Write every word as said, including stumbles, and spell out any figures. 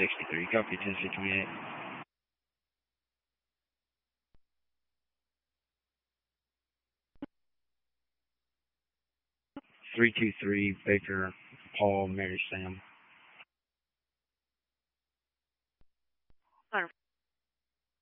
sixty-three. Copy, Tennessee twenty-eight. three two three, Baker, Paul, Mary, Sam. one